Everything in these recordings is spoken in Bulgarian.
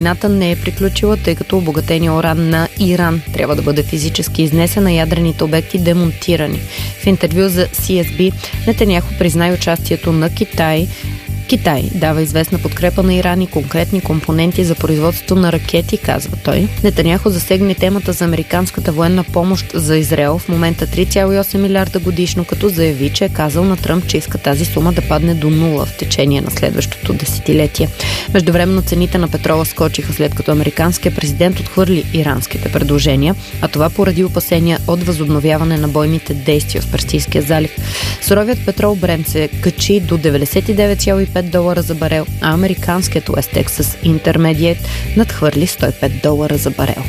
войната не е приключила, тъй като обогатения уран на Иран трябва да бъде физически изнесен, а ядрените обекти демонтирани. В интервю за CSB Нетаняху призна и участието на Китай. Китай дава известна подкрепа на Иран и конкретни компоненти за производството на ракети, казва той. Нетаняху засегне темата за американската военна помощ за Израел, в момента 3,8 милиарда годишно, като заяви, че е казал на Тръмп, че иска тази сума да падне до нула в течение на следващото десетилетие. Междувременно цените на петрола скочиха, след като американският президент отхвърли иранските предложения, а това поради опасения от възобновяване на бойните действия в Персийския залив. Суровият петрол Брент се качи до $99,5 за барел, а американският West Texas Intermediate надхвърли $105 за барел.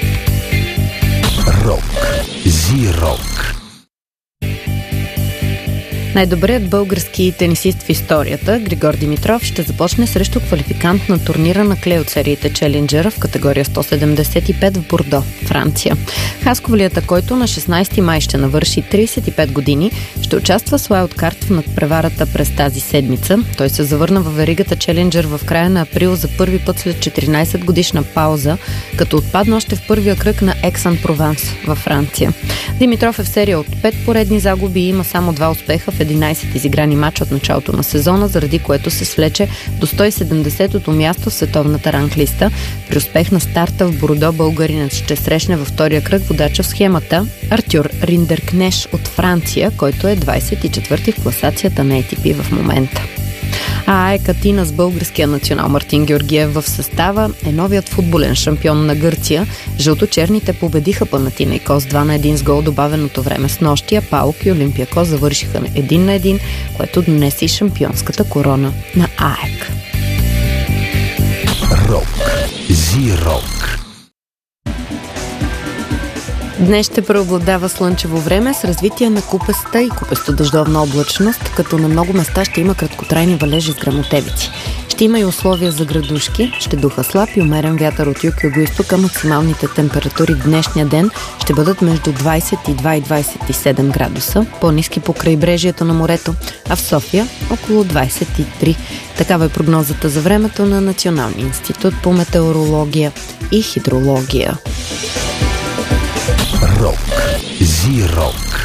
Рок. Зи-рок. Най-добрият български тенисист в историята, Григор Димитров, ще започне срещу квалификант на турнира на клей от сериите Челенджър в категория 175 в Бордо, Франция. Хасковлията, който на 16 май ще навърши 35 години, ще участва с уайлдкарт в надпреварата през тази седмица. Той се завърна във веригата Челенджър в края на април за първи път след 14 годишна пауза, като отпадна още в първия кръг на Ексан-Прованс във Франция. Димитров е в серия от 5 поредни загуби и има само 2 успеха в 11 изиграни мача от началото на сезона, заради което се свлече до 170-то място в световната ранглиста. При успех на старта в Бордо българинът ще срещне във втория кръг водача в схемата Артюр Риндеркнеш от Франция, който е 24-ти в класацията на ATP в момента. А АЕК Атина с българския национал Мартин Георгиев в състава е новият футболен шампион на Гърция. Жълточерните победиха Панатинайкос 2-1 с гол добавеното време с нощи, а ПАОК и Олимпиакос завършиха 1-1, което донесе и шампионската корона на АЕК. Рок. Зи-рок. Днес ще преобладава слънчево време с развитие на купеста и купесто-дъждовна облачност, като на много места ще има краткотрайни валежи с гръмотевици. Ще има и условия за градушки, ще духа слаб и умерен вятър от юг и югоизток, а максималните температури в днешния ден ще бъдат между 22 и 27 градуса, по-ниски по крайбрежието на морето, а в София около 23. Такава е прогнозата за времето на Националния институт по метеорология и хидрология. Рок. Зи-рок.